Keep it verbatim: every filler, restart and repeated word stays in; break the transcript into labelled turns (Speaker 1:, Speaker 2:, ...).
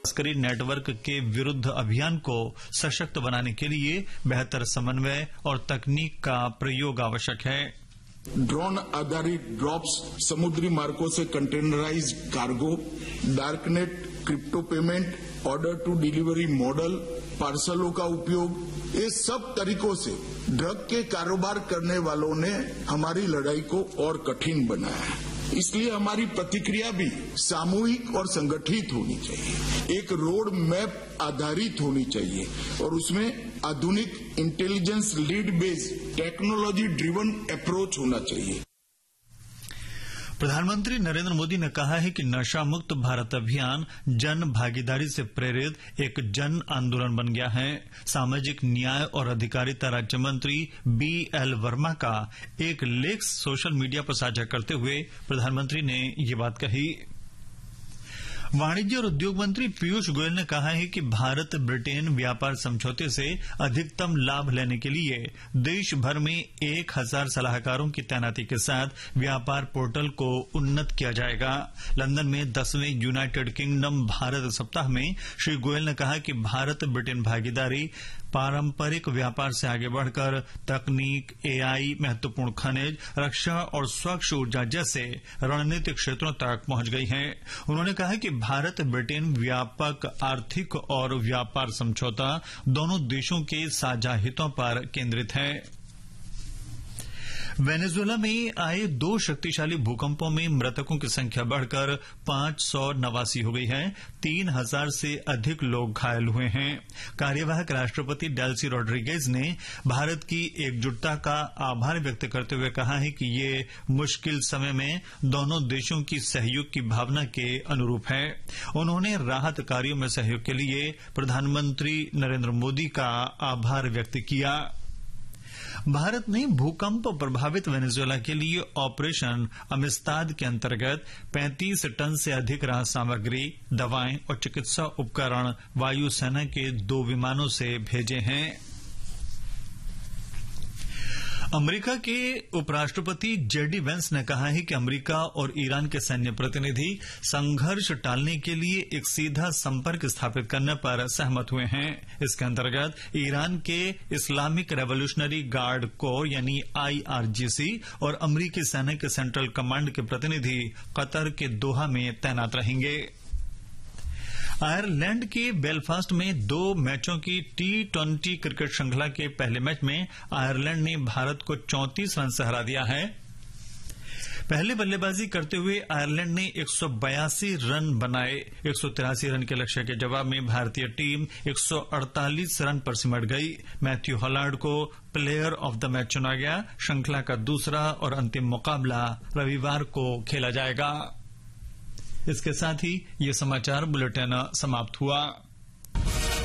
Speaker 1: तस्करी नेटवर्क के विरुद्ध अभियान को सशक्त बनाने के लिए बेहतर समन्वय और तकनीक का प्रयोग आवश्यक है।
Speaker 2: ड्रोन आधारित ड्रॉप्स, समुद्री मार्गों से containerised cargo, darknet, crypto payment, order to delivery model, पार्सलों का उपयोग, ये सब तरीकों से ड्रग के कारोबार करने वालों ने हमारी लड़ाई को और कठिन बनाया है। इसलिए हमारी प्रतिक्रिया भी सामूहिक और संगठित होनी चाहिए, एक रोड मैप आधारित होनी चाहिए और उसमें आधुनिक intelligence lead based technology driven approach होना चाहिए।
Speaker 1: प्रधानमंत्री नरेंद्र मोदी ने कहा है कि नशा मुक्त भारत अभियान जन भागीदारी से प्रेरित एक जन आंदोलन बन गया है। सामाजिक न्याय और अधिकारिता राज्य मंत्री बी एल वर्मा का एक लेख सोशल मीडिया पर साझा करते हुए प्रधानमंत्री ने ये बात कही। वाणिज्य और उद्योग मंत्री पीयूष गोयल ने कहा है कि भारत ब्रिटेन व्यापार समझौते से अधिकतम लाभ लेने के लिए देश भर में एक हजार सलाहकारों की तैनाती के साथ व्यापार पोर्टल को उन्नत किया जाएगा। लंदन में दसवें यूनाइटेड किंगडम भारत सप्ताह में श्री गोयल ने कहा कि भारत ब्रिटेन भागीदारी पारंपरिक व्यापार से आगे बढ़कर तकनीक, एआई, महत्वपूर्ण खनिज, रक्षा और स्वच्छ ऊर्जा जैसे रणनीतिक क्षेत्रों तक पहुंच गई है। उन्होंने कहा कि भारत ब्रिटेन व्यापक आर्थिक और व्यापार समझौता दोनों देशों के साझा हितों पर केंद्रित है। वेनेजुएला में आए दो शक्तिशाली भूकंपों में मृतकों की संख्या बढ़कर पांच सौ नवासी हो गई है। तीन हजार से अधिक लोग घायल हुए हैं। कार्यवाहक राष्ट्रपति डेल्सी रोड्रिगेज ने भारत की एकजुटता का आभार व्यक्त करते हुए कहा है कि ये मुश्किल समय में दोनों देशों की सहयोग की भावना के अनुरूप है। उन्होंने राहत कार्यों में सहयोग के लिए प्रधानमंत्री नरेंद्र मोदी का आभार व्यक्त किया। भारत ने भूकंप प्रभावित वेनेजुएला के लिए ऑपरेशन अमिस्ताद के अंतर्गत पैंतीस टन से अधिक राहत सामग्री, दवाएं और चिकित्सा उपकरण वायुसेना के दो विमानों से भेजे हैं। अमेरिका के उपराष्ट्रपति जेडी वेंस ने कहा है कि अमेरिका और ईरान के सैन्य प्रतिनिधि संघर्ष टालने के लिए एक सीधा संपर्क स्थापित करने पर सहमत हुए हैं। इसके अंतर्गत ईरान के इस्लामिक रेवोल्यूशनरी गार्ड कोर यानी आईआरजीसी और अमेरिकी सेना के सेंट्रल कमांड के प्रतिनिधि कतर के दोहा में तैनात रहेंगे। आयरलैंड के बेलफास्ट में दो मैचों की टी ट्वेंटी क्रिकेट श्रृंखला के पहले मैच में आयरलैंड ने भारत को चौंतीस रन से हरा दिया है। पहले बल्लेबाजी करते हुए आयरलैंड ने एक सौ बयासी रन बनाए। एक सौ तिरासी रन के लक्ष्य के जवाब में भारतीय टीम एक सौ अड़तालीस रन पर सिमट गई। मैथ्यू हॉलैंड को प्लेयर ऑफ द मैच चुना गया। श्रृंखला का दूसरा और अंतिम मुकाबला रविवार को खेला जाएगा। इसके साथ ही ये समाचार बुलेटिन समाप्त हुआ।